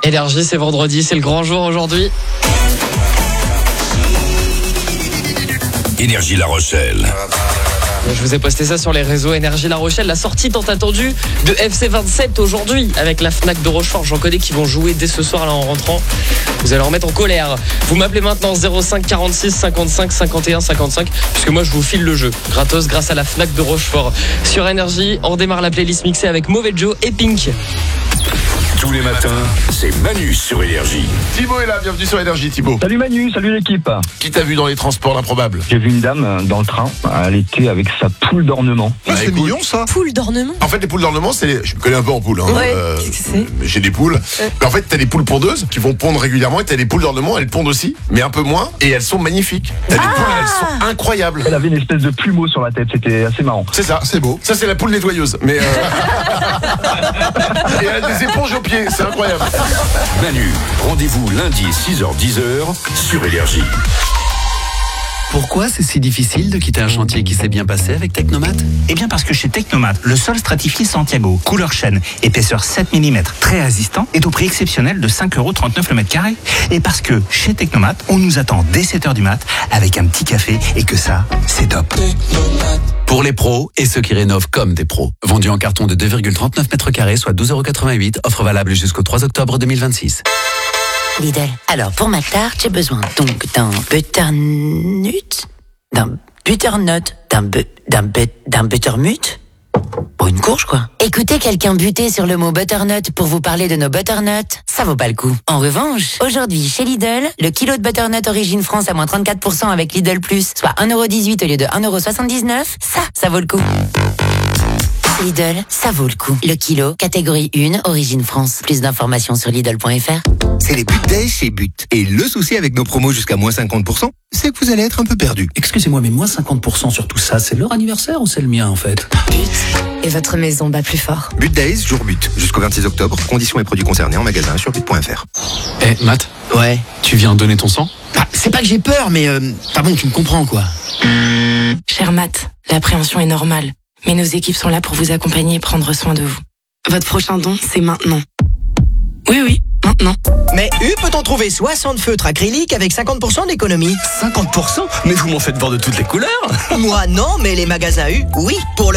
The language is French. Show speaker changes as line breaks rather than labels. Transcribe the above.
Énergie, c'est vendredi, c'est le grand jour aujourd'hui.
Énergie La Rochelle.
Je vous ai posté ça sur les réseaux. Énergie La Rochelle, la sortie tant attendue de FC27 aujourd'hui avec la Fnac de Rochefort. J'en connais qui vont jouer dès ce soir là en rentrant. Vous allez en mettre en colère. Vous m'appelez maintenant 05 46 55 51 55 puisque moi je vous file le jeu gratos grâce à la Fnac de Rochefort. Sur Énergie, on démarre la playlist mixée avec Mauvais Joe et Pink.
Tous les matins, c'est Manu sur Énergie.
Thibaut est là, bienvenue sur Énergie Thibaut.
Salut Manu, salut l'équipe.
Qui t'a vu dans les transports l'improbable?
J'ai vu une dame dans le train, elle était avec sa poule d'ornement.
C'est mignon ça.
Poule d'ornement.
En fait les poules d'ornement, je me connais un peu en poule.
Ouais, qu'est-ce que c'est?
J'ai des poules. Mais en fait t'as des poules pondeuses qui vont pondre régulièrement et t'as des poules d'ornement, elles pondent aussi, mais un peu moins et elles sont magnifiques. T'as des poules, elles sont incroyables.
Elle avait une espèce de plumeau sur la tête, c'était assez marrant.
C'est ça, c'est beau. Ça c'est la poule nettoyeuse. Mais et elle a des éponges aux pieds, c'est incroyable.
Manu, rendez-vous lundi 6h-10h sur Énergie.
Pourquoi c'est si difficile de quitter un chantier qui s'est bien passé avec Technomat?
Eh bien parce que chez Technomat, le sol stratifié Santiago, couleur chêne, épaisseur 7 mm, très résistant, est au prix exceptionnel de 5,39€ le mètre carré. Et parce que chez Technomat, on nous attend dès 7h du mat avec un petit café et que ça, c'est top.
Pour les pros et ceux qui rénovent comme des pros. Vendu en carton de 2,39 m², soit 12,88€. Offre valable jusqu'au 3 octobre 2026.
Lidl. Alors, pour ma tarte, j'ai besoin donc d'un butternut, d'un buttermut. Bon, une courge, quoi. Écoutez quelqu'un buter sur le mot butternut pour vous parler de nos butternuts, ça vaut pas le coup. En revanche, aujourd'hui, chez Lidl, le kilo de butternut Origine France à moins 34% avec Lidl Plus, soit 1,18€ au lieu de 1,79€, ça vaut le coup. Lidl, ça vaut le coup. Le kilo, catégorie 1, Origine France. Plus d'informations sur Lidl.fr.
C'est les But Days chez But. Et le souci avec nos promos jusqu'à moins 50%, c'est que vous allez être un peu perdu.
Excusez-moi, mais moins 50% sur tout ça, c'est leur anniversaire ou c'est le mien en fait?
But. Et votre maison bat plus fort.
But Days, jour but. Jusqu'au 26 octobre. Conditions et produits concernés en magasin sur but.fr.
Eh, Matt?
Ouais.
Tu viens donner ton sang?
C'est pas que j'ai peur, mais enfin bon, tu me comprends quoi.
Cher Matt, l'appréhension est normale. Mais nos équipes sont là pour vous accompagner et prendre soin de vous. Votre prochain don, c'est maintenant. Oui, maintenant.
Mais U peut en trouver 60 feutres acryliques avec 50% d'économie.
50%? Mais vous m'en faites voir de toutes les couleurs.
Moi non, mais les magasins U, oui. Pour le